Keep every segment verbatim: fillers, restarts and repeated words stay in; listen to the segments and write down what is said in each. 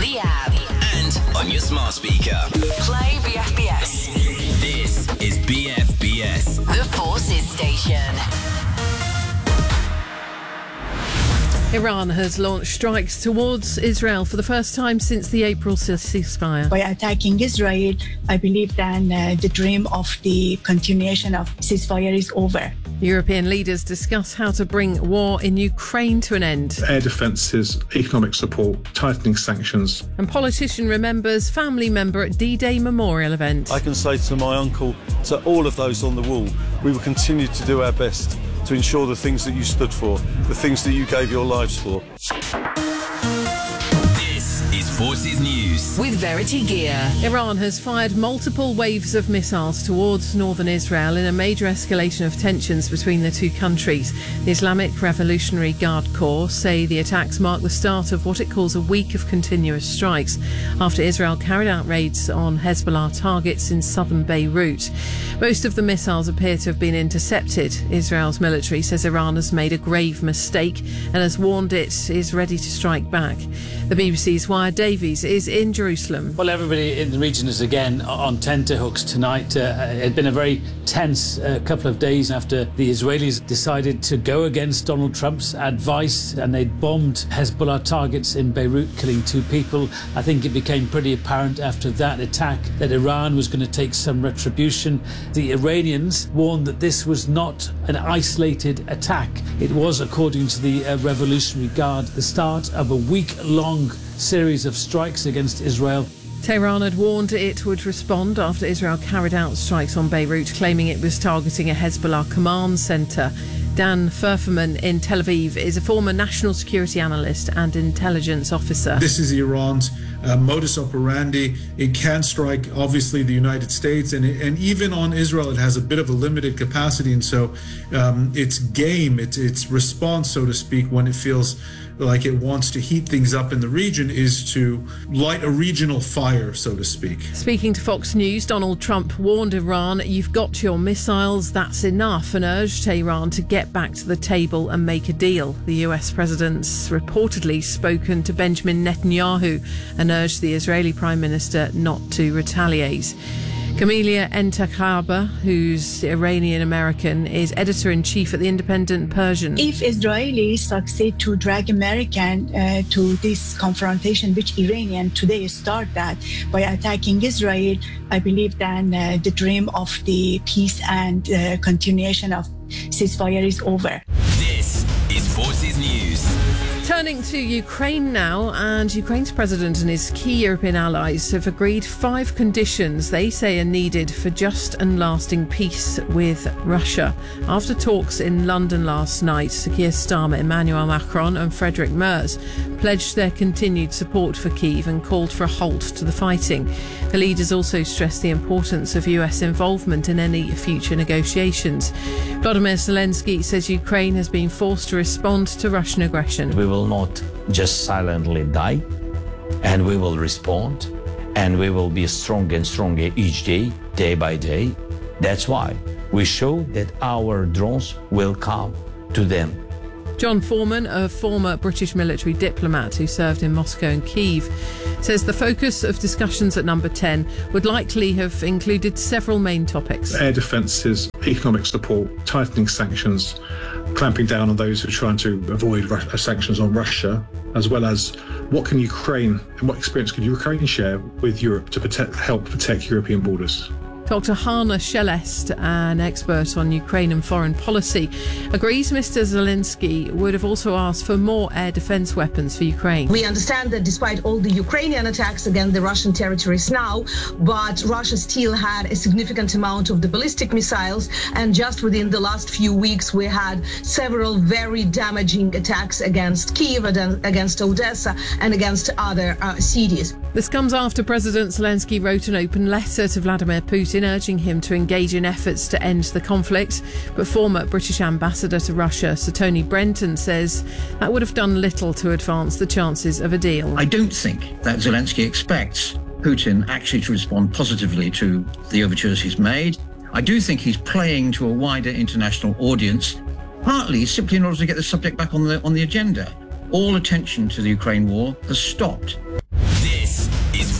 the app and on your smart speaker. Play B F B S. This is B F B S, The Forces Station. Iran has launched strikes towards Israel for the first time since the April ceasefire. By attacking Israel, I believe then uh, the dream of the continuation of ceasefire is over. European leaders discuss how to bring war in Ukraine to an end. Air defences, economic support, tightening sanctions. And politician remembers family member at D-Day memorial event. I can say to my uncle, to all of those on the wall, we will continue to do our best to ensure the things that you stood for, the things that you gave your lives for. This is Forces News with Verity Gear. Iran has fired multiple waves of missiles towards northern Israel in a major escalation of tensions between the two countries. The Islamic Revolutionary Guard Corps say the attacks mark the start of what it calls a week of continuous strikes after Israel carried out raids on Hezbollah targets in southern Beirut. Most of the missiles appear to have been intercepted. Israel's military says Iran has made a grave mistake and has warned it is ready to strike back. The B B C's Wire Davies is in Jerusalem. Well, everybody in the region is again on tenterhooks tonight. Uh, it had been a very tense uh, couple of days after the Israelis decided to go against Donald Trump's advice and they bombed Hezbollah targets in Beirut, killing two people. I think it became pretty apparent after that attack that Iran was going to take some retribution. The Iranians warned that this was not an isolated attack. It was, according to the uh, Revolutionary Guard, the start of a week-long series of strikes against Israel. Tehran had warned it would respond after Israel carried out strikes on Beirut, claiming it was targeting a Hezbollah command centre. Dan Furferman in Tel Aviv is a former national security analyst and intelligence officer. This is Iran's uh, modus operandi. It can strike, obviously, the United States, and, it, and even on Israel, it has a bit of a limited capacity. And so um, its game, its, its response, so to speak, when it feels like it wants to heat things up in the region, is to light a regional fire, so to speak. Speaking to Fox News, Donald Trump warned Iran, "You've got your missiles, that's enough," and urged Tehran to get back to the table and make a deal. The U S president's reportedly spoken to Benjamin Netanyahu and urged the Israeli Prime Minister not to retaliate. Camelia Entakaba, who's Iranian-American, is editor-in-chief at the Independent Persian. If Israelis succeed to drag American uh, to this confrontation, which Iranian today start that by attacking Israel, I believe then uh, the dream of the peace and uh, continuation of ceasefire is over. This is Forces News. Turning to Ukraine now, and Ukraine's president and his key European allies have agreed five conditions they say are needed for just and lasting peace with Russia. After talks in London last night, Keir Starmer, Emmanuel Macron and Friedrich Merz pledged their continued support for Kyiv and called for a halt to the fighting. The leaders also stressed the importance of U S involvement in any future negotiations. Volodymyr Zelensky says Ukraine has been forced to respond to Russian aggression. We will not just silently die, and we will respond, and we will be stronger and stronger each day, day by day. That's why we show that our drones will come to them. John Foreman, a former British military diplomat who served in Moscow and Kyiv, says the focus of discussions at number ten would likely have included several main topics. Air defences, economic support, tightening sanctions, clamping down on those who are trying to avoid Ru- sanctions on Russia, as well as what can Ukraine and what experience can Ukraine share with Europe to protect, help protect European borders. Doctor Hannah Shelest, an expert on Ukraine and foreign policy, agrees Mister Zelensky would have also asked for more air defence weapons for Ukraine. We understand that despite all the Ukrainian attacks against the Russian territories now, but Russia still had a significant amount of the ballistic missiles, and just within the last few weeks we had several very damaging attacks against Kyiv, against Odessa and against other uh, cities. This comes after President Zelensky wrote an open letter to Vladimir Putin urging him to engage in efforts to end the conflict. But former British ambassador to Russia, Sir Tony Brenton, says that would have done little to advance the chances of a deal. I don't think that Zelensky expects Putin actually to respond positively to the overtures he's made. I do think he's playing to a wider international audience, partly simply in order to get the subject back on the on the agenda. All attention to the Ukraine war has stopped. This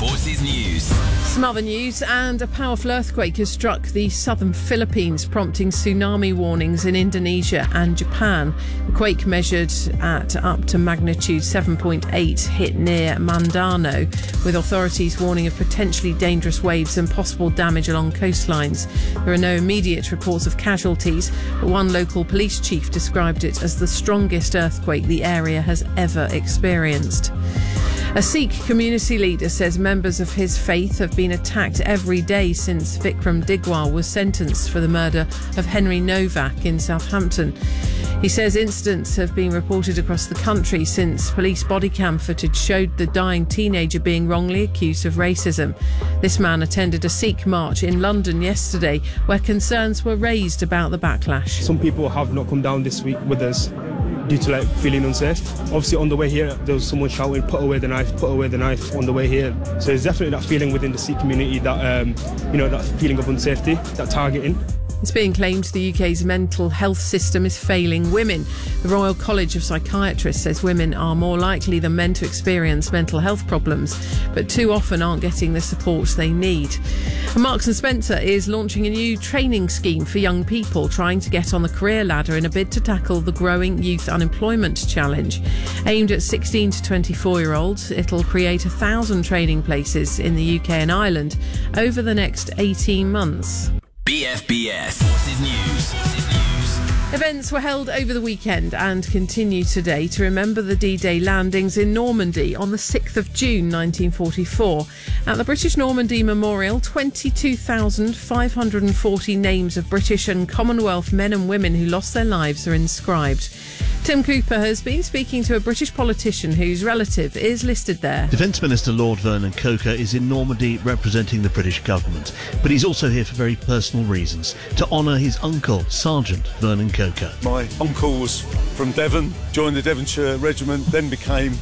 Forces News. Some other news, and a powerful earthquake has struck the southern Philippines, prompting tsunami warnings in Indonesia and Japan. The quake, measured at up to magnitude seven point eight, hit near Mindanao, with authorities warning of potentially dangerous waves and possible damage along coastlines. There are no immediate reports of casualties, but one local police chief described it as the strongest earthquake the area has ever experienced. A Sikh community leader says members of his faith have been attacked every day since Vikram Digwal was sentenced for the murder of Henry Novak in Southampton. He says incidents have been reported across the country since police body cam footage showed the dying teenager being wrongly accused of racism. This man attended a Sikh march in London yesterday where concerns were raised about the backlash. Some people have not come down this week with us due to like feeling unsafe. Obviously on the way here there was someone shouting put away the knife, put away the knife on the way here. So there's definitely that feeling within the Sikh community, that um, you know, that feeling of unsafety, that targeting. It's being claimed the U K's mental health system is failing women. The Royal College of Psychiatrists says women are more likely than men to experience mental health problems, but too often aren't getting the support they need. And Marks and Spencer is launching a new training scheme for young people trying to get on the career ladder in a bid to tackle the growing youth unemployment challenge. Aimed at sixteen to twenty-four-year-olds, it'll create a thousand training places in the U K and Ireland over the next eighteen months. B F B S Forces News. Forces News. Events were held over the weekend and continue today to remember the D-Day landings in Normandy on the sixth of June nineteen forty-four. At the British Normandy Memorial, twenty-two thousand five hundred forty names of British and Commonwealth men and women who lost their lives are inscribed. Tim Cooper has been speaking to a British politician whose relative is listed there. Defence Minister Lord Vernon Coker is in Normandy representing the British government, but he's also here for very personal reasons, to honour his uncle, Sergeant Vernon Coker. My uncle was from Devon, joined the Devonshire Regiment, then became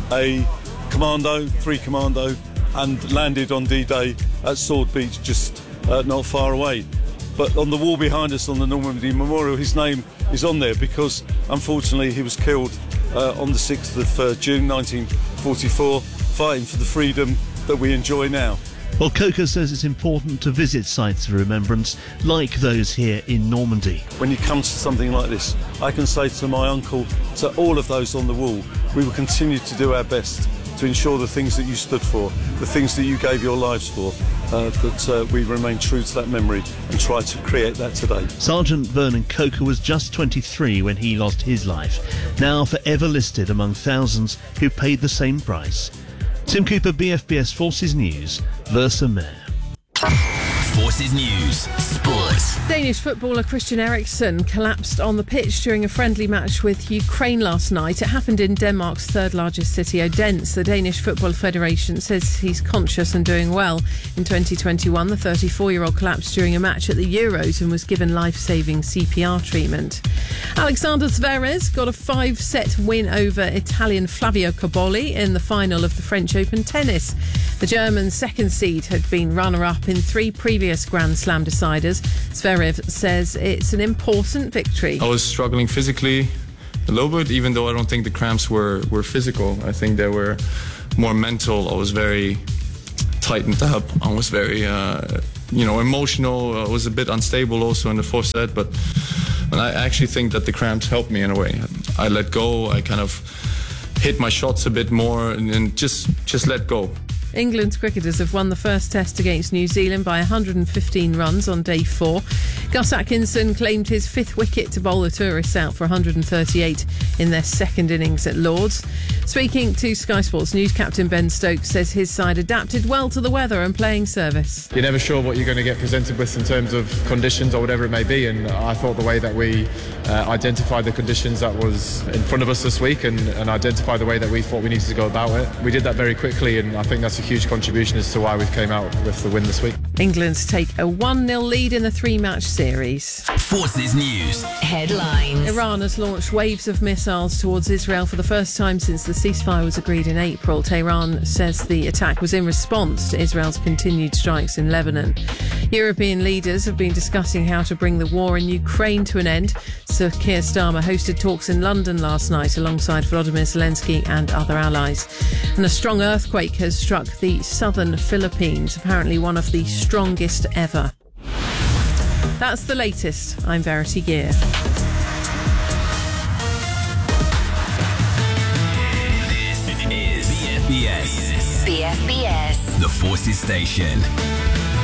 a commando, three commando, and landed on D-Day at Sword Beach, just uh, not far away. But on the wall behind us on the Normandy Memorial, his name is on there because, unfortunately, he was killed uh, on the sixth of uh, June nineteen forty-four, fighting for the freedom that we enjoy now. Well, Coker says it's important to visit sites of remembrance like those here in Normandy. When you come to something like this, I can say to my uncle, to all of those on the wall, we will continue to do our best to ensure the things that you stood for, the things that you gave your lives for, uh, that uh, we remain true to that memory and try to create that today. Sergeant Vernon Coker was just twenty-three when he lost his life, now forever listed among thousands who paid the same price. Tim Cooper, B F B S Forces News, Versa Mayor. Forces News. Sports. Danish footballer Christian Eriksen collapsed on the pitch during a friendly match with Ukraine last night. It happened in Denmark's third largest city, Odense. The Danish Football Federation says he's conscious and doing well. In twenty twenty-one, the thirty-four-year-old collapsed during a match at the Euros and was given life-saving C P R treatment. Alexander Zverev got a five-set win over Italian Flavio Cobolli in the final of the French Open tennis. The German second seed had been runner-up in three previous Grand Slam deciders. Zverev says it's an important victory. I was struggling physically a little bit, even though I don't think the cramps were, were physical. I think they were more mental. I was very tightened up. I was very, uh, you know, emotional. I was a bit unstable also in the fourth set, but, but I actually think that the cramps helped me in a way. I let go. I kind of hit my shots a bit more and, and just just let go. England's cricketers have won the first test against New Zealand by one hundred fifteen runs on day four. Gus Atkinson claimed his fifth wicket to bowl the tourists out for one hundred thirty-eight in their second innings at Lords. Speaking to Sky Sports News, captain Ben Stokes says his side adapted well to the weather and playing service. You're never sure what you're going to get presented with in terms of conditions or whatever it may be, and I thought the way that we uh, identified the conditions that was in front of us this week and, and identified the way that we thought we needed to go about it, we did that very quickly, and I think that's a huge contribution as to why we came out with the win this week. England take a one nil lead in the three-match series. Forces News. Headlines. Iran has launched waves of missiles towards Israel for the first time since the ceasefire was agreed in April. Tehran says the attack was in response to Israel's continued strikes in Lebanon. European leaders have been discussing how to bring the war in Ukraine to an end. Sir Keir Starmer hosted talks in London last night alongside Volodymyr Zelensky and other allies. And a strong earthquake has struck the southern Philippines, apparently one of the strongest ever. That's the latest. I'm Verity Gear. This is B F B S. B F B S. The Forces Station.